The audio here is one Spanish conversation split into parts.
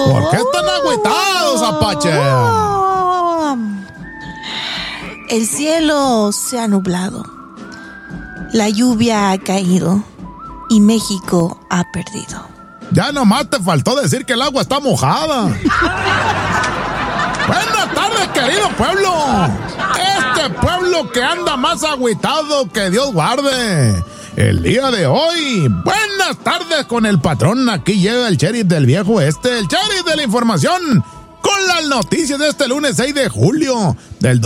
¿Por qué están agüitados, Apache? El cielo se ha nublado. La lluvia ha caído. Y México ha perdido. Ya nomás te faltó decir que el agua está mojada. Buenas tardes, querido pueblo. Este pueblo que anda más agüitado que Dios guarde. El día de hoy, buenas tardes con el patrón. Aquí llega el sheriff del viejo oeste, el sheriff de la información, con las noticias de este lunes 6 de julio del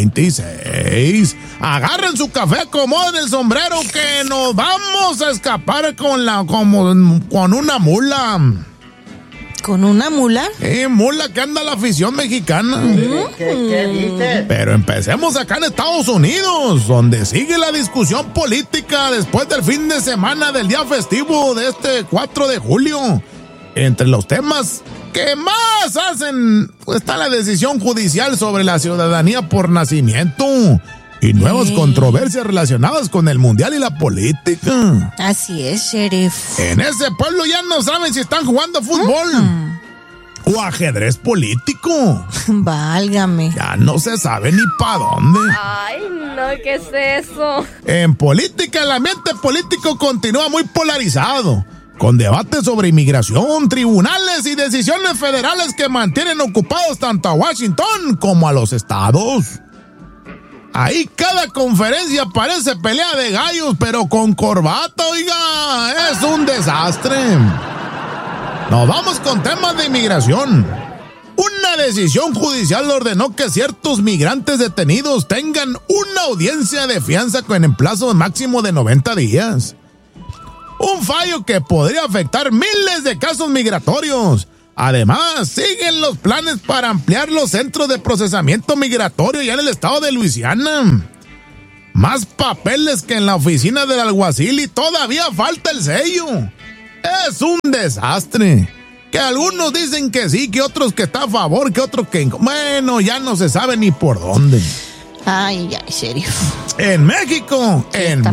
2026. Agarren su café, acomoden el sombrero, que nos vamos a escapar con una mula. ¿Con una mula? Mula que anda la afición mexicana. ¿Qué dices? Pero empecemos acá en Estados Unidos, donde sigue la discusión política después del fin de semana del día festivo de este 4 de julio. Entre los temas que más hacen está la decisión judicial sobre la ciudadanía por nacimiento y nuevas controversias relacionadas con el mundial y la política. Así es, sheriff. En ese pueblo ya no saben si están jugando fútbol o ajedrez político. Válgame. Ya no se sabe ni para dónde. Ay, no, ¿qué es eso? En política, el ambiente político continúa muy polarizado, con debates sobre inmigración, tribunales y decisiones federales que mantienen ocupados tanto a Washington como a los estados. Ahí cada conferencia parece pelea de gallos, pero con corbata, oiga, es un desastre. Nos vamos con temas de inmigración. Una decisión judicial ordenó que ciertos migrantes detenidos tengan una audiencia de fianza con el plazo máximo de 90 días. Un fallo que podría afectar miles de casos migratorios. Además, siguen los planes para ampliar los centros de procesamiento migratorio ya en el estado de Luisiana. Más papeles que en la oficina del alguacil y todavía falta el sello. Es un desastre. Que algunos dicen que sí, que otros que está a favor, que otros que... Bueno, ya no se sabe ni por dónde. Ay, sheriff. En México,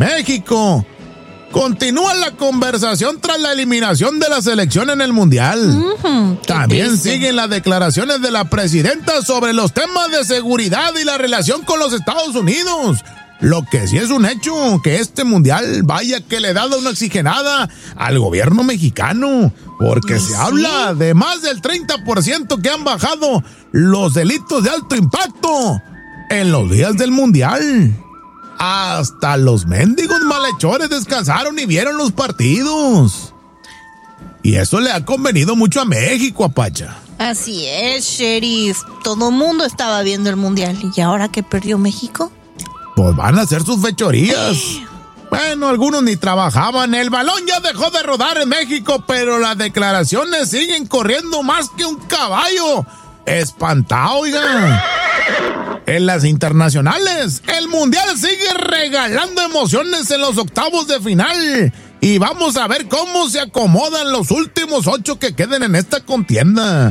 continúa la conversación tras la eliminación de la selección en el Mundial. También siguen las declaraciones de la presidenta sobre los temas de seguridad y la relación con los Estados Unidos. Lo que sí es un hecho, que este Mundial, vaya que le ha dado una oxigenada al gobierno mexicano, porque se habla de más del 30% que han bajado los delitos de alto impacto en los días del Mundial. Hasta los mendigos malhechores descansaron y vieron los partidos. Y eso le ha convenido mucho a México, Apacha. Así es, sheriff. Todo el mundo estaba viendo el mundial. ¿Y ahora que perdió México? Pues van a hacer sus fechorías. Bueno, algunos ni trabajaban. El balón ya dejó de rodar en México, pero las declaraciones siguen corriendo más que un caballo. Espantado, oiga. En las internacionales, el mundial sigue regalando emociones en los octavos de final. Y vamos a ver cómo se acomodan los últimos 8 que queden en esta contienda.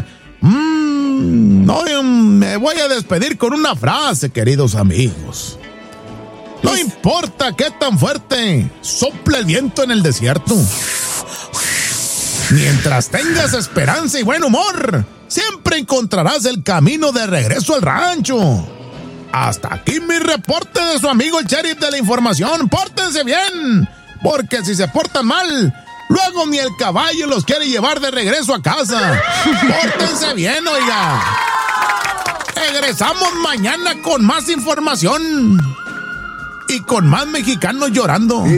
Me voy a despedir con una frase, queridos amigos. No importa qué tan fuerte sopla el viento en el desierto. Mientras tengas esperanza y buen humor, siempre encontrarás el camino de regreso al rancho. Hasta aquí mi reporte de su amigo el sheriff de la información. Pórtense bien, porque si se portan mal, luego ni el caballo los quiere llevar de regreso a casa. Pórtense bien, oiga. Regresamos mañana con más información y con más mexicanos llorando.